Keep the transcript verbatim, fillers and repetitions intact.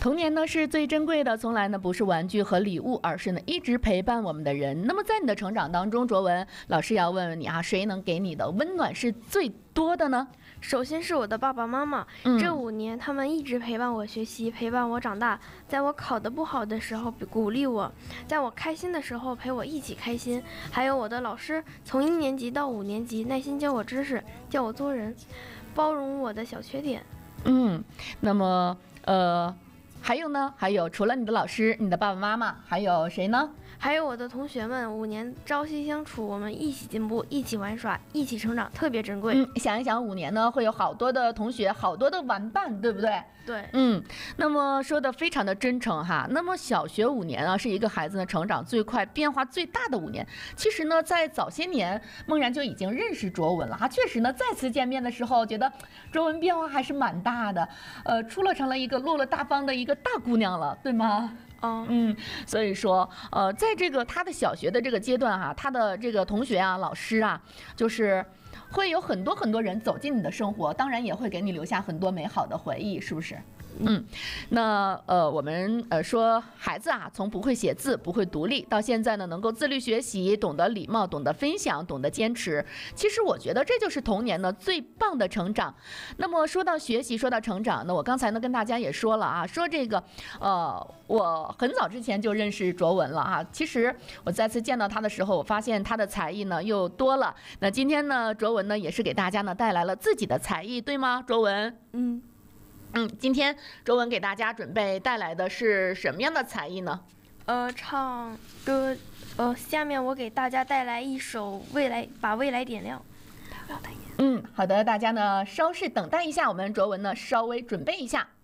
童年呢是最珍贵的，从来呢不是玩具和礼物，而是呢一直陪伴我们的人。那么在你的成长当中，卓文老师要问问你啊，谁能给你的温暖是最多的呢？ 首先是我的爸爸妈妈， 嗯、 这五年他们一直陪伴我学习，陪伴我长大，在我考得不好的时候鼓励我，在我开心的时候陪我一起开心。还有我的老师，从一年级到五年级，耐心教我知识，教我做人，包容我的小缺点。 嗯，那么呃。还有呢？还有除了你的老师、你的爸爸妈妈，还有谁呢？ 还有我的同学们，五年朝夕相处，我们一起进步，一起玩耍，一起成长，特别珍贵。 嗯，想一想，五年呢会有好多的同学，好多的玩伴，对不对？ 对， 嗯，那么说的非常的真诚哈。那么小学五年啊，是一个孩子呢成长最快、变化最大的五年。其实呢，在早些年，梦然就已经认识卓文了哈。确实呢，再次见面的时候，觉得卓文变化还是蛮大的，呃，出了成了一个落落大方的一个大姑娘了，对吗？ 哦， 嗯，所以说，呃，在这个他的小学的这个阶段哈、啊，他的这个同学啊、老师啊，就是会有很多很多人走进你的生活，当然也会给你留下很多美好的回忆，是不是？嗯，那呃，我们呃说孩子啊，从不会写字、不会独立，到现在呢，能够自律学习，懂得礼貌，懂得分享，懂得坚持。其实我觉得这就是童年呢最棒的成长。那么说到学习，说到成长，那我刚才呢跟大家也说了啊，说这个呃，我很早之前就认识卓文了啊。其实我再次见到他的时候，我发现他的才艺呢又多了。那今天呢，卓文呢也是给大家呢带来了自己的才艺，对吗？卓文， 嗯。 嗯，今天卓文给大家准备带来的是什么样的才艺呢？ 呃，唱歌。呃，下面我给大家带来一首《未来》，把未来点亮。 嗯，好的，大家呢稍事等待一下，我们卓文呢稍微准备一下。